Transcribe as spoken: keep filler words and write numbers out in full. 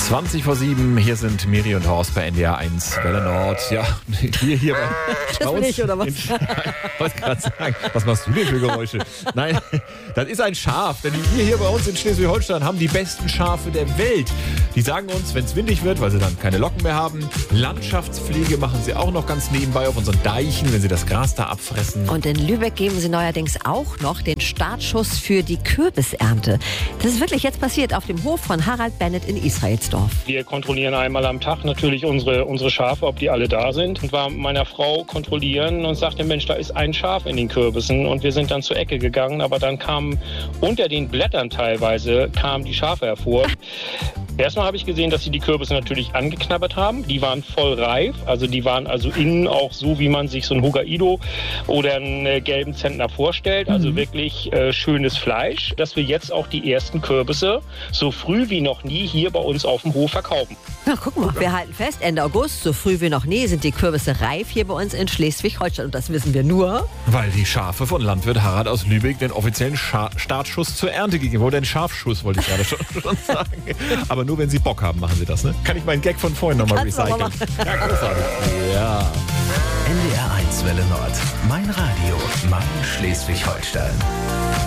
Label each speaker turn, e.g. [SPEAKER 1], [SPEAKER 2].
[SPEAKER 1] zwanzig vor sieben, hier sind Miri und Horst bei N D R eins Welle Nord. Ja, wir hier bei, bei
[SPEAKER 2] Das bin ich, oder was?
[SPEAKER 1] In, ich wollte gerade sagen, was machst du denn für Geräusche? Nein, das ist ein Schaf, denn wir hier bei uns in Schleswig-Holstein haben die besten Schafe der Welt. Die sagen uns, wenn es windig wird, weil sie dann keine Locken mehr haben, Landschaftspflege machen sie auch noch ganz nebenbei auf unseren Deichen, wenn sie das Gras da abfressen.
[SPEAKER 2] Und in Lübeck geben sie neuerdings auch noch den Startschuss für die Kürbisernte. Das ist wirklich jetzt passiert auf dem Hof von Harald Bennett in Israelsdorf.
[SPEAKER 3] Wir kontrollieren einmal am Tag natürlich unsere, unsere Schafe, ob die alle da sind. Und war mit meiner Frau kontrollieren und sagte, Mensch, da ist ein Schaf in den Kürbissen. Und wir sind dann zur Ecke gegangen, aber dann kamen unter den Blättern teilweise kamen die Schafe hervor. Erstmal habe ich gesehen, dass sie die Kürbisse natürlich angeknabbert haben. Die waren voll reif, also die waren also innen auch so, wie man sich so ein Hokkaido oder einen äh, gelben Zentner vorstellt. Also
[SPEAKER 2] Mhm.
[SPEAKER 3] wirklich äh, schönes Fleisch, dass wir jetzt auch die ersten Kürbisse so früh wie noch nie hier bei uns auf dem Hof verkaufen.
[SPEAKER 2] Na, guck mal, wir halten fest, Ende August, so früh wie noch nie, sind die Kürbisse reif hier bei uns in Schleswig-Holstein. Und das wissen wir nur.
[SPEAKER 1] Weil die Schafe von Landwirt Harald aus Lübeck den offiziellen Scha- Startschuss zur Ernte gegeben haben. Oder den Schafschuss, wollte ich gerade schon, schon sagen. Aber nur wenn sie Bock haben, machen sie das, ne? Kann ich meinen Gag von vorhin nochmal
[SPEAKER 2] Kannst du
[SPEAKER 1] recyceln?
[SPEAKER 2] aber machen.
[SPEAKER 1] Ja, großartig. Ja.
[SPEAKER 4] N D R eins Welle Nord. Mein Radio, mein Schleswig-Holstein.